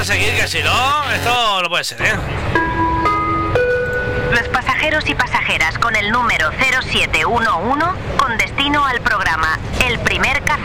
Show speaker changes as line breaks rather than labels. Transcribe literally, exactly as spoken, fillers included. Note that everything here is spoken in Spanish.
a seguir, que si no, esto no puede ser, ¿eh?
Los pasajeros y pasajeras con el número cero siete uno uno con destino al programa El Primer Café